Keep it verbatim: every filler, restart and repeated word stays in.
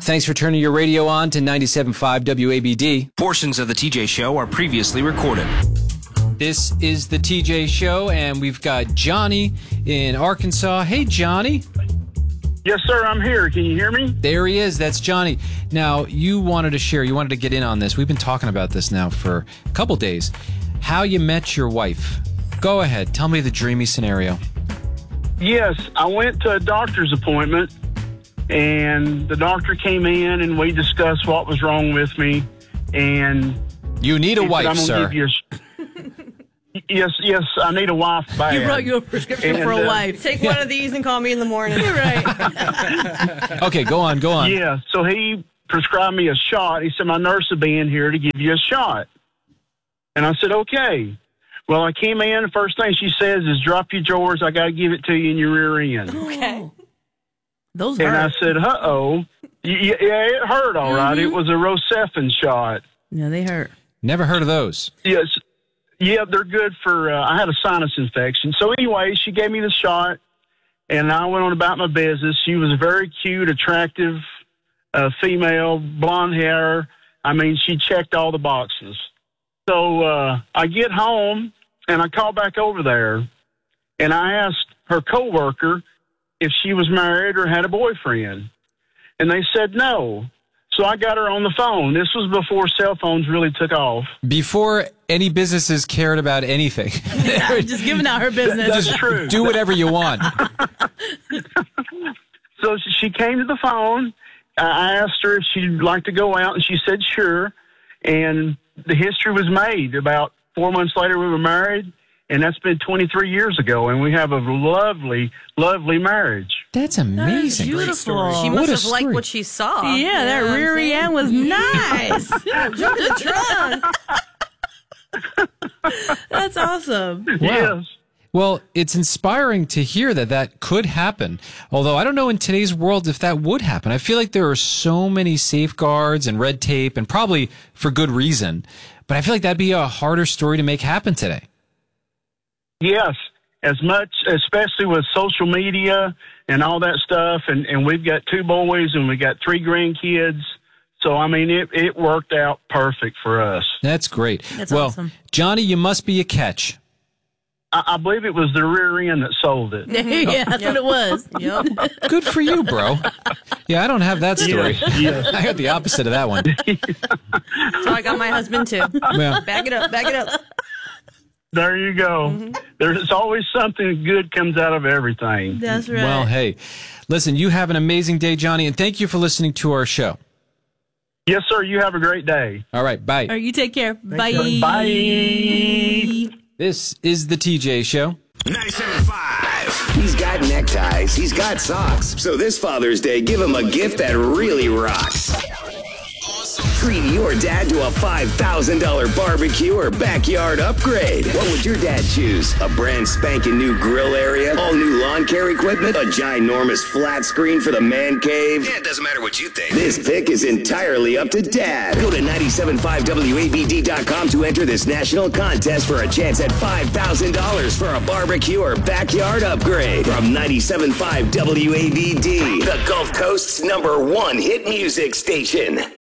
Thanks for turning your radio on to ninety-seven point five W A B D. Portions of the T J Show are previously recorded. This is the T J Show, and we've got Johnny in Arkansas. Hey, Johnny. Yes, sir, I'm here. Can you hear me? There he is. That's Johnny. Now, you wanted to share, you wanted to get in on this. We've been talking about this now for a couple days. How you met your wife. Go ahead. Tell me the dreamy scenario. Yes, I went to a doctor's appointment, and the doctor came in, and we discussed what was wrong with me. And you need a he said, wife, I'm gonna sir. give you a sh- Yes, yes, I need a wife bad. You wrote you a prescription and, for a uh, wife. Take one of these and call me in the morning. Right. Okay, go on, go on. Yeah, so he prescribed me a shot. He said, my nurse will be in here to give you a shot. And I said, okay. Well, I came in. The first thing she says is, drop your drawers. I got to give it to you in your rear end. Okay. Those And hurt. I said, uh-oh. Yeah, it hurt, all right. Mm-hmm. It was a Rocephin shot. Yeah, they hurt. Never heard of those. Yes. Yeah, they're good for, uh, I had a sinus infection. So anyway, she gave me the shot, and I went on about my business. She was a very cute, attractive uh, female, blonde hair. I mean, she checked all the boxes. So uh, I get home, and I call back over there, and I asked her coworker if she was married or had a boyfriend. And they said no. So I got her on the phone. This was before cell phones really took off. Before any businesses cared about anything. Just giving out her business. That's true. Do whatever you want. So she came to the phone. I asked her if she'd like to go out, and she said sure. And the history was made. About four months later, we were married, and that's been twenty-three years ago, and we have a lovely, lovely marriage. That's amazing. Beautiful. Story. She What must a have liked story. what she saw. Yeah, You that know what I'm rear saying? end was nice. Jump the trunk. That's awesome. Wow. Yes. Well, it's inspiring to hear that that could happen. Although I don't know in today's world if that would happen. I feel like there are so many safeguards and red tape, and probably for good reason. But I feel like that'd be a harder story to make happen today. Yes, as much, especially with social media and all that stuff. And, and we've got two boys and we got three grandkids. So, I mean, it, it worked out perfect for us. That's great. That's well, awesome. Johnny, you must be a catch. I, I believe it was the rear end that sold it. Yeah, that's what it was. Yep. Good for you, bro. Yeah, I don't have that story. Yes, yes. I got the opposite of that one. So I got my husband too. Well, Back it up. Back it up. There you go. Mm-hmm. There's always something good comes out of everything. That's right. well, hey, listen, you have an amazing day, Johnny, and thank you for listening to our show. Yes, sir. You have a great day. All right, bye. All right, you take care. Bye. Bye. This is the T J Show. ninety-seven point five. He's got neckties. He's got socks. So this Father's Day, give him a gift that really rocks. Treat your dad to a five thousand dollars barbecue or backyard upgrade. What would your dad choose? A brand spanking new grill area? All new lawn care equipment? A ginormous flat screen for the man cave? Yeah, it doesn't matter what you think. This pick is entirely up to dad. Go to ninety-seven point five W A B D dot com to enter this national contest for a chance at five thousand dollars for a barbecue or backyard upgrade. From ninety-seven point five W A B D, the Gulf Coast's number one hit music station.